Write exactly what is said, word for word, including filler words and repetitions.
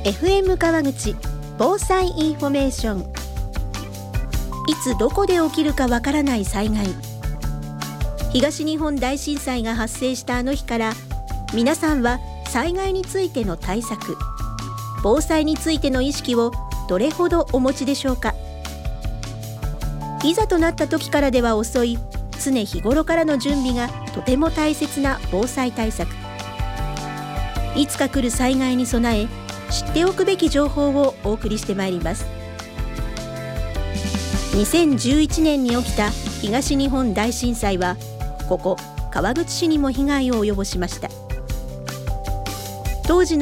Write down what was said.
エフエム 川口防災インフォメーション。いつどこで起きるかわからない災害。東日本大震災が発生したあの日から、皆さんは災害についての対策、防災についての意識をどれほどお持ちでしょうか。いざとなった時からでは遅い、常日頃からの準備がとても大切な防災対策。いつか来る災害に備え、知っておくべき情報をお送りしてまいります。にせんじゅういちねんに起きた東日本大震災は、ここ川口市にも被害を及ぼしました。当時の